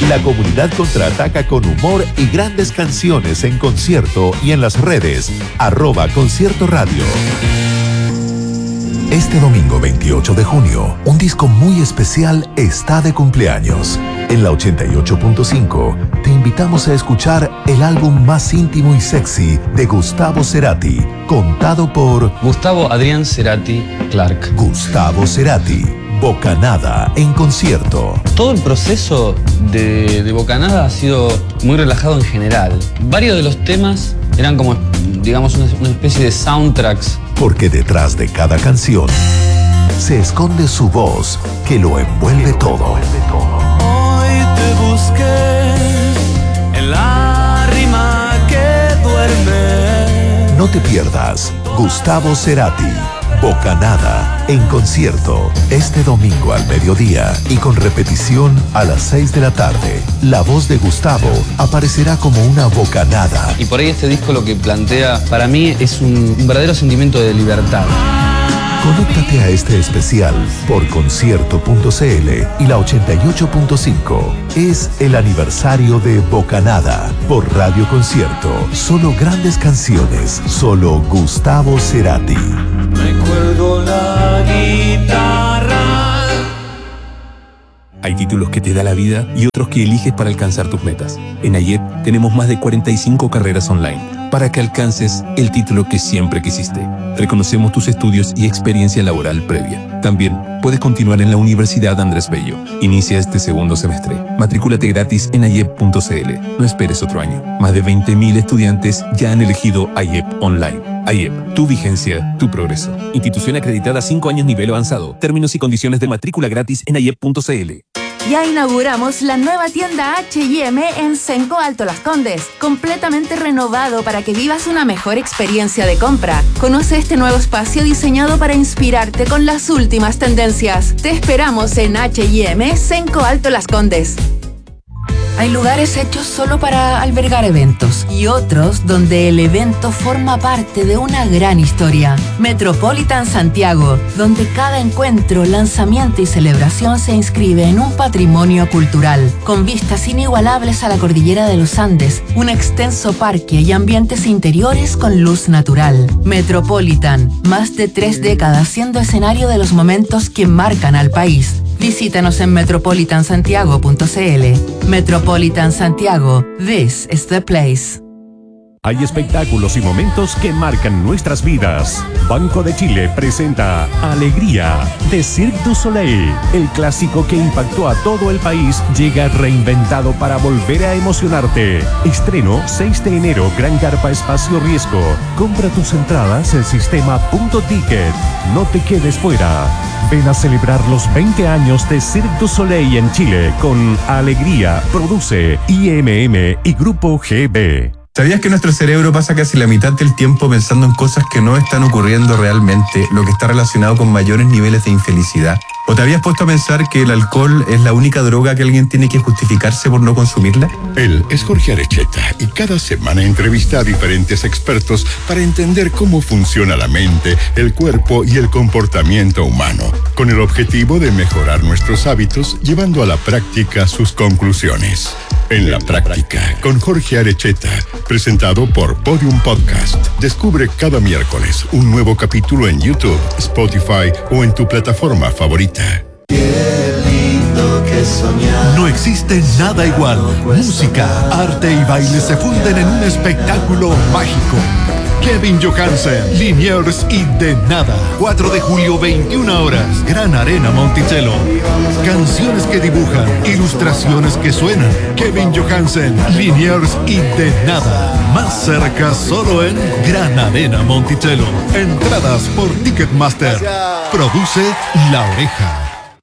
La comunidad contraataca con humor y grandes canciones en concierto y en las redes @concierto radio. Este domingo 28 de junio, un disco muy especial está de cumpleaños. En la 88.5 te invitamos a escuchar el álbum más íntimo y sexy de Gustavo Cerati, contado por Gustavo Adrián Cerati Clark. Gustavo Cerati, Bocanada en concierto. Todo el proceso de Bocanada ha sido muy relajado en general. Varios de los temas eran como, digamos, una especie de soundtracks. Porque detrás de cada canción se esconde su voz que lo envuelve todo. Hoy te busqué en la rima que duerme. No te pierdas Gustavo Cerati, Bocanada en concierto este domingo al mediodía y con repetición a las 6 de la tarde. La voz de Gustavo aparecerá como una bocanada. Y por ahí este disco lo que plantea para mí es un verdadero sentimiento de libertad. Conéctate a este especial por concierto.cl y la 88.5. Es el aniversario de Bocanada por Radio Concierto. Solo grandes canciones, solo Gustavo Cerati. Recuerdo la guitarra. Hay títulos que te da la vida y otros que eliges para alcanzar tus metas. En AYEP tenemos más de 45 carreras online para que alcances el título que siempre quisiste. Reconocemos tus estudios y experiencia laboral previa. También puedes continuar en la Universidad Andrés Bello. Inicia este segundo semestre. Matrículate gratis en ayep.cl. No esperes otro año. Más de 20.000 estudiantes ya han elegido AYEP Online. AYEP, tu vigencia, tu progreso. Institución acreditada 5 años nivel avanzado. Términos y condiciones de matrícula gratis en ayep.cl. Ya inauguramos la nueva tienda H&M en Cenco Alto Las Condes, completamente renovado para que vivas una mejor experiencia de compra. Conoce este nuevo espacio diseñado para inspirarte con las últimas tendencias. Te esperamos en H&M Cenco Alto Las Condes. Hay lugares hechos solo para albergar eventos y otros donde el evento forma parte de una gran historia. Metropolitan Santiago, donde cada encuentro, lanzamiento y celebración se inscribe en un patrimonio cultural, con vistas inigualables a la cordillera de los Andes, un extenso parque y ambientes interiores con luz natural. Metropolitan, más de 3 décadas siendo escenario de los momentos que marcan al país. Visítanos en metropolitansantiago.cl. Metropolitan Santiago, this is the place. Hay espectáculos y momentos que marcan nuestras vidas. Banco de Chile presenta Alegría de Cirque du Soleil. El clásico que impactó a todo el país llega reinventado para volver a emocionarte. Estreno 6 de enero, Gran Carpa Espacio Riesgo. Compra tus entradas en sistema.ticket. No te quedes fuera. Ven a celebrar los 20 años de Cirque du Soleil en Chile con Alegría. Produce IMM y Grupo GB. ¿Sabías que nuestro cerebro pasa casi la mitad del tiempo pensando en cosas que no están ocurriendo realmente, lo que está relacionado con mayores niveles de infelicidad? ¿O te habías puesto a pensar que el alcohol es la única droga que alguien tiene que justificarse por no consumirla? Él es Jorge Arecheta y cada semana entrevista a diferentes expertos para entender cómo funciona la mente, el cuerpo y el comportamiento humano, con el objetivo de mejorar nuestros hábitos llevando a la práctica sus conclusiones. En la práctica, con Jorge Arecheta, presentado por Podium Podcast. Descubre cada miércoles un nuevo capítulo en YouTube, Spotify o en tu plataforma favorita. No existe nada igual. Música, arte y baile se funden en un espectáculo mágico. Kevin Johansen, Liniers y De Nada. 4 de julio, 21 horas. Gran Arena Monticello. Canciones que dibujan, ilustraciones que suenan. Kevin Johansen, Liniers y De Nada. Más cerca solo en Gran Arena Monticello. Entradas por Ticketmaster. Produce La Oreja.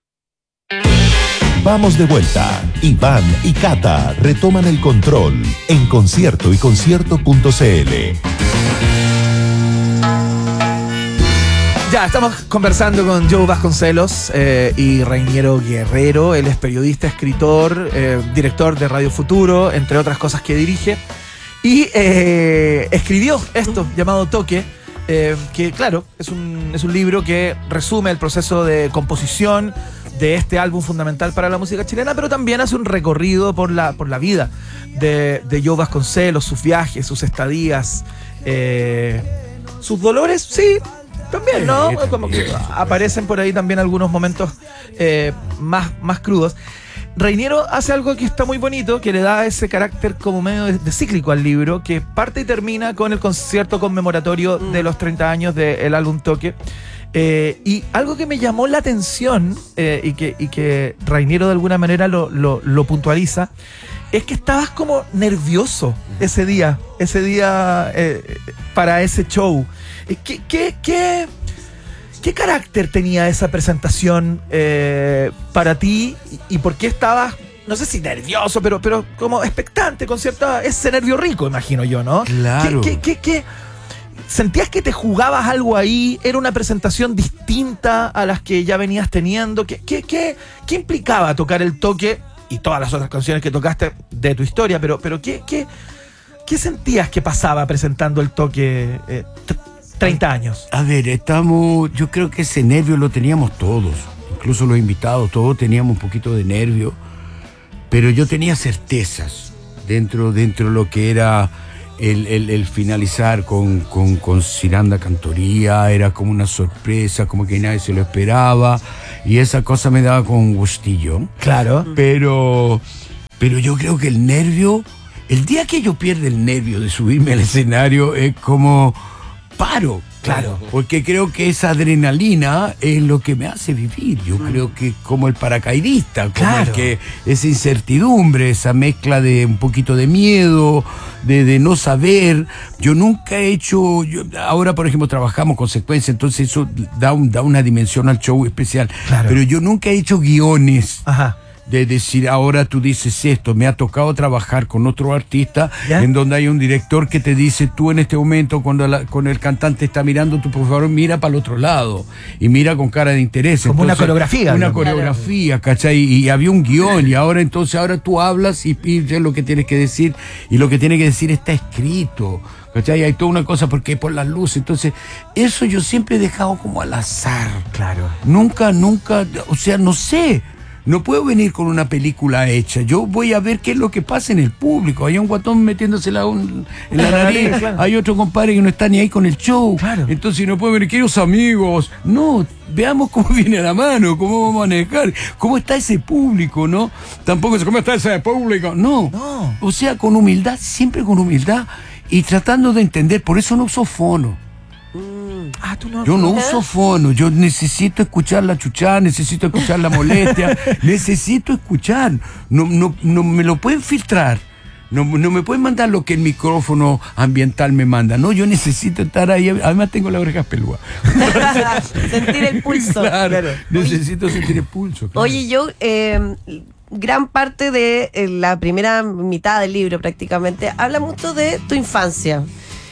Vamos de vuelta. Iván y Cata retoman el control en concierto y concierto.cl. Ya, estamos conversando con Joe Vasconcelos y Reiniero Guerrero. Él es periodista, escritor, director de Radio Futuro, entre otras cosas que dirige. Y escribió esto llamado Toque, que claro, es un libro que resume el proceso de composición de este álbum fundamental para la música chilena, pero también hace un recorrido por la vida de Joe Vasconcelos, sus viajes, sus estadías, sus dolores, sí, también, ¿no? También. Como que aparecen por ahí también algunos momentos más crudos. Reiniero hace algo que está muy bonito, que le da ese carácter como medio de cíclico al libro, que parte y termina con el concierto conmemoratorio de los 30 años del álbum Toque. Y algo que me llamó la atención y que Reiniero de alguna manera lo puntualiza, es que estabas como nervioso ese día para ese show. ¿Qué carácter tenía esa presentación para ti y por qué estabas, no sé si nervioso, pero como expectante, con ese nervio rico, imagino yo, ¿no? Claro. ¿Qué sentías que te jugabas algo ahí? ¿Era una presentación distinta a las que ya venías teniendo? ¿Qué implicaba tocar el Toque y todas las otras canciones que tocaste de tu historia? Pero ¿qué sentías que pasaba presentando el Toque 30 años? A ver, yo creo que ese nervio lo teníamos todos, incluso los invitados, todos teníamos un poquito de nervio, pero yo tenía certezas dentro de lo que era el finalizar con Ciranda Cantoría. Era como una sorpresa, como que nadie se lo esperaba, y esa cosa me daba con un gustillo. Claro. Pero yo creo que el nervio, el día que yo pierdo el nervio de subirme al escenario, es como paro. Claro. Porque creo que esa adrenalina es lo que me hace vivir. Yo creo que como el paracaidista, como Claro. el que esa incertidumbre, esa mezcla de un poquito de miedo, de no saber. Yo nunca he hecho, ahora por ejemplo trabajamos con secuencia, entonces eso da una dimensión al show especial. Claro. Pero yo nunca he hecho guiones. Ajá. De decir, ahora tú dices esto. Me ha tocado trabajar con otro artista, ¿Ya? en donde hay un director que te dice, tú en este momento cuando el cantante está mirando, tú por favor mira para el otro lado y mira con cara de interés. Como una coreografía, Una ¿no? coreografía, ¿cachai? Y había un guión, y ahora tú hablas y pides lo que tienes que decir, y lo que tienes que decir está escrito, ¿cachai? Hay toda una cosa porque por las luces. Entonces eso yo siempre he dejado como al azar. Claro. Nunca, o sea, no sé. No puedo venir con una película hecha. Yo voy a ver qué es lo que pasa en el público. Hay un guatón metiéndosela en la nariz. Claro. Hay otro compadre que no está ni ahí con el show. Claro. Entonces no puedo venir, queridos amigos. No, veamos cómo viene la mano, cómo vamos a manejar, cómo está ese público, ¿no? Tampoco es cómo está ese público. No. O sea, con humildad, siempre con humildad y tratando de entender. Por eso no uso fono. Ah, tú no. Yo no uso fono, yo necesito escuchar la chuchada, necesito escuchar la molestia, necesito escuchar. No me lo pueden filtrar, no me pueden mandar lo que el micrófono ambiental me manda. No, yo necesito estar ahí, además tengo las orejas peludas. Sentir el pulso. Claro, necesito sentir el pulso. Claro. Oye, yo, gran parte de la primera mitad del libro prácticamente habla mucho de tu infancia.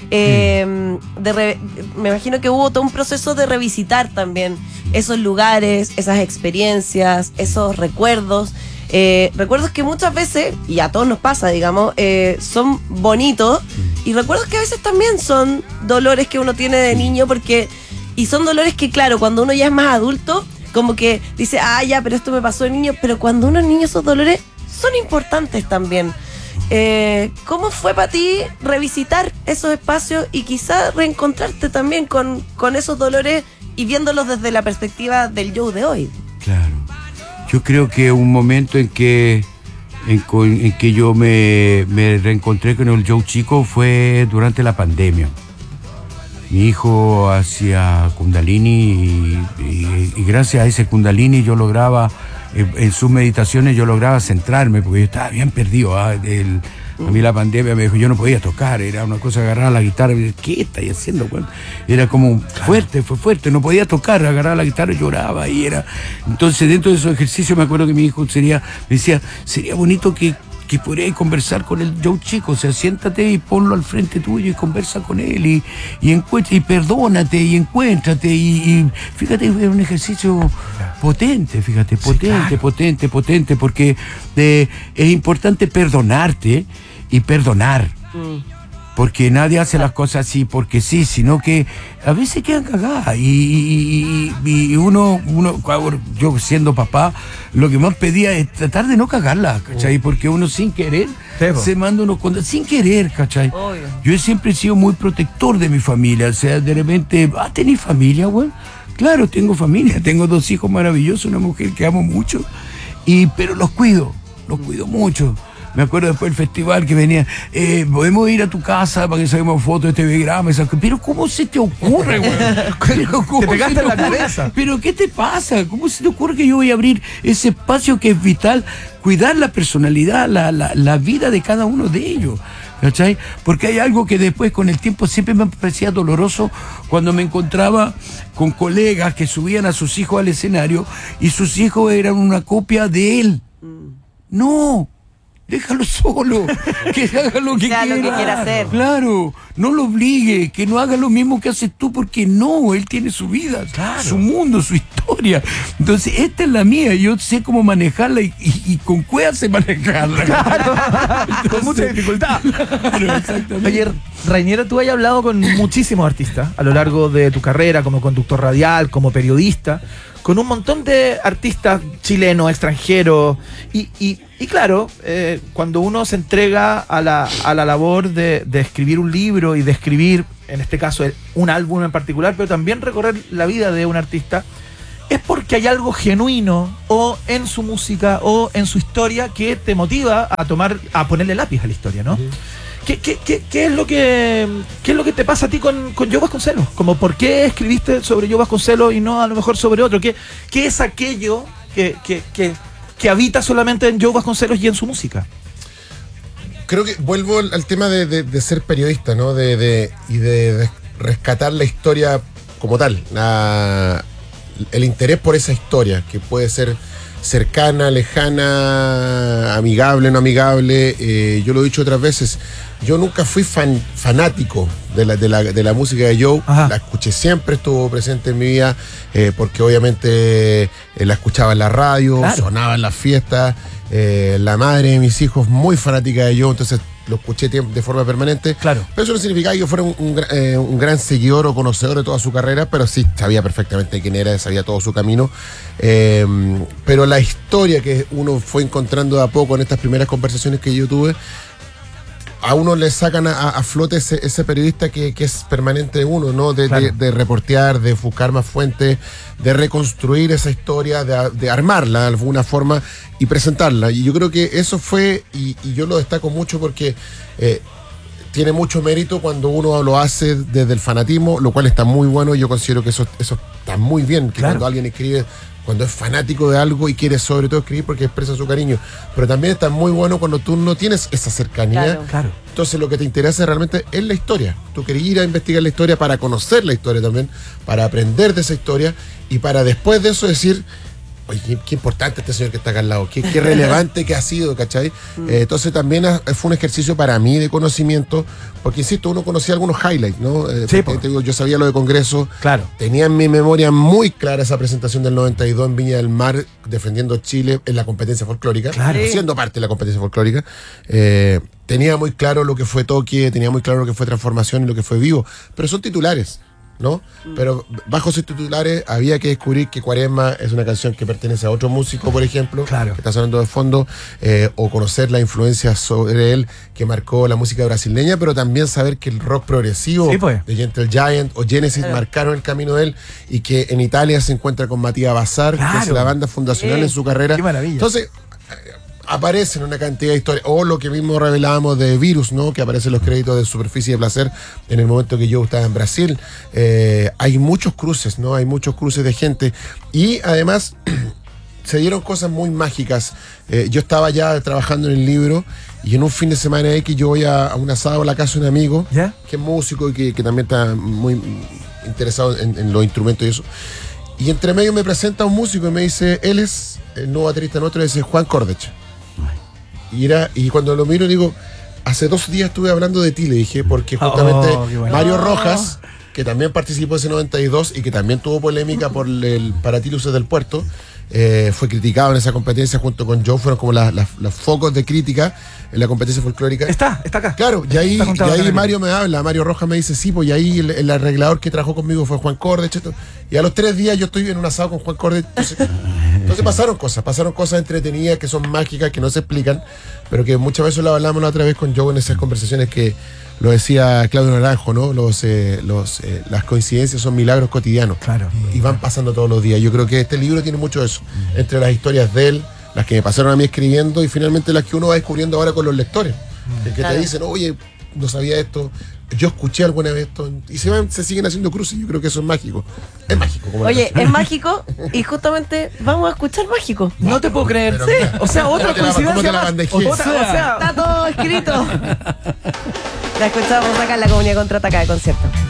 Me imagino que hubo todo un proceso de revisitar también esos lugares, esas experiencias, esos recuerdos. Recuerdos que muchas veces, y a todos nos pasa, digamos, son bonitos, y recuerdos que a veces también son dolores que uno tiene de niño, y son dolores que, claro, cuando uno ya es más adulto, como que dice, ya, pero esto me pasó de niño, pero cuando uno es niño esos dolores son importantes también. ¿Cómo fue para ti revisitar esos espacios y quizás reencontrarte también con esos dolores y viéndolos desde la perspectiva del Joe de hoy? Claro. Yo creo que un momento en que yo me reencontré con el Joe chico fue durante la pandemia. Mi hijo hacía Kundalini y gracias a ese Kundalini yo lograba, en sus meditaciones yo lograba centrarme, porque yo estaba bien perdido. A mí la pandemia me dijo, yo no podía tocar, era una cosa agarrar la guitarra y decir, ¿qué estáis haciendo? Bueno, era como fue fuerte, no podía tocar, agarrar la guitarra y lloraba. Entonces dentro de esos ejercicios me acuerdo que mi hijo me decía, sería bonito que podrías conversar con el Joe chico, o sea, siéntate y ponlo al frente tuyo y conversa con él y perdónate y encuéntrate y fíjate, es un ejercicio potente, fíjate, potente, porque es importante perdonarte y perdonar. porque nadie hace las cosas así porque sí, sino que a veces quedan cagadas y uno, yo siendo papá, lo que más pedía es tratar de no cagarla, ¿cachai? Porque uno sin querer se manda unos sin querer, ¿cachai? Obvio. Yo siempre he sido muy protector de mi familia, o sea, de repente, ¿tenés familia, güey? Claro, tengo familia, tengo 2 hijos maravillosos, una mujer que amo mucho, pero los cuido mucho. Me acuerdo después del festival que venía, podemos ir a tu casa para que saquemos fotos de este diagrama. Pero ¿cómo se te ocurre, güey? Te pegaste en la cabeza. ¿Pero qué te pasa? ¿Cómo se te ocurre que yo voy a abrir ese espacio que es vital? Cuidar la personalidad, la vida de cada uno de ellos. ¿Cachai? Porque hay algo que después con el tiempo siempre me parecía doloroso cuando me encontraba con colegas que subían a sus hijos al escenario y sus hijos eran una copia de él. No, déjalo solo, que haga lo que quiera. Lo que quiera hacer. Claro, no lo obligue, que no haga lo mismo que haces tú, porque no, él tiene su vida, su mundo, su historia. Entonces, esta es la mía, yo sé cómo manejarla y con cueva sé manejarla. Claro. Entonces, con mucha dificultad. Claro, exactamente. Oye, Reñero, tú has hablado con muchísimos artistas a lo largo de tu carrera como conductor radial, como periodista, con un montón de artistas chilenos, extranjeros, y claro, cuando uno se entrega a la labor de escribir un libro y de escribir, en este caso, un álbum en particular, pero también recorrer la vida de un artista, es porque hay algo genuino o en su música o en su historia que te motiva a ponerle lápiz a la historia, ¿no? ¿Qué es lo que te pasa a ti con Joe Vasconcelos? Como, ¿por qué escribiste sobre Joe Vasconcelos y no a lo mejor sobre otro? ¿Qué es aquello que habita solamente en Joe Vasconcelos y en su música? Creo que vuelvo al tema de ser periodista, ¿no? Y de rescatar la historia como tal. El interés por esa historia, que puede ser cercana, lejana, amigable, no amigable. Yo lo he dicho otras veces, yo nunca fui fanático de la música de Joe. Ajá. La escuché siempre, estuvo presente en mi vida, porque obviamente la escuchaba en la radio, claro, sonaba en las fiestas. La madre de mis hijos muy fanática de Joe, entonces lo escuché de forma permanente. Claro. Pero eso no significaba que yo fuera un gran seguidor o conocedor de toda su carrera, pero sí sabía perfectamente quién era, sabía todo su camino. Pero la historia que uno fue encontrando de a poco en estas primeras conversaciones que yo tuve, a uno le sacan a flote ese periodista que es permanente de uno, ¿no? De reportear, de buscar más fuentes, de reconstruir esa historia, de armarla de alguna forma y presentarla. Y yo creo que eso fue, y yo lo destaco mucho porque tiene mucho mérito cuando uno lo hace desde el fanatismo, lo cual está muy bueno. Yo considero que eso está muy bien, que cuando alguien escribe, cuando es fanático de algo y quiere sobre todo escribir porque expresa su cariño, pero también está muy bueno cuando tú no tienes esa cercanía. Claro. Entonces lo que te interesa realmente es la historia. Tú querés ir a investigar la historia para conocer la historia también, para aprender de esa historia y para después de eso decir, oye, qué importante este señor que está acá al lado, qué relevante que ha sido, ¿cachai? Entonces también fue un ejercicio para mí de conocimiento, porque insisto, uno conocía algunos highlights, ¿no? Sí, yo sabía lo de Congreso, claro, tenía en mi memoria muy clara esa presentación del 92 en Viña del Mar, defendiendo Chile en la competencia folclórica, claro, siendo parte de la competencia folclórica. Tenía muy claro lo que fue Toque, tenía muy claro lo que fue Transformación y lo que fue Vivo, pero son titulares, ¿no? Pero bajo esos titulares había que descubrir que Cuaresma es una canción que pertenece a otro músico, por ejemplo, claro, que está sonando de fondo, o conocer la influencia sobre él que marcó la música brasileña, pero también saber que el rock progresivo de Gentle Giant o Genesis marcaron el camino de él, y que en Italia se encuentra con Matías Bazar, que es la banda fundacional en su carrera. Qué maravilla. Entonces aparecen una cantidad de historias, o lo que mismo revelábamos de Virus, ¿no? Que aparecen los créditos de Superficie de Placer en el momento que yo estaba en Brasil. Hay muchos cruces, ¿no? Hay muchos cruces de gente, y además se dieron cosas muy mágicas. Yo estaba ya trabajando en el libro, y en un fin de semana X yo voy a un asado a la casa de un amigo, ¿ya?, que es músico y que también está muy interesado en los instrumentos y eso. Y entre medio me presenta un músico y me dice, él es el nuevo baterista nuestro, es Juan Cordech. Y cuando lo miro digo, hace 2 días estuve hablando de ti, le dije, porque justamente Mario Rojas que también participó ese 92 y que también tuvo polémica por el para ti luces del puerto. Fue criticado en esa competencia junto con Joe, fueron como los focos de crítica en la competencia folclórica. Está acá. Claro, y ahí Mario me habla, Mario Rojas me dice, sí, pues y ahí el arreglador que trabajó conmigo fue Juan Cordech, y a los 3 días yo estoy en un asado con Juan Cordech. Entonces pasaron cosas entretenidas que son mágicas, que no se explican, pero que muchas veces lo hablamos la otra vez con Joe en esas conversaciones que lo decía Claudio Naranjo, ¿no? Las coincidencias son milagros cotidianos. Claro. Y van pasando todos los días. Yo creo que este libro tiene mucho de eso. Entre las historias de él, las que me pasaron a mí escribiendo y finalmente las que uno va descubriendo ahora con los lectores. Que te dicen, oye, no sabía esto, yo escuché alguna vez esto. Y se siguen haciendo cruces. Yo creo que eso es mágico. Es mágico. Oye, es mágico y justamente vamos a escuchar mágico. No te puedo creer. Pero Sí. mira, O sea, otra ¿cómo te la coincidencia más. bandejé? O sea, Está todo escrito. La escuchamos acá en la Comunidad Contraataca de Concierto.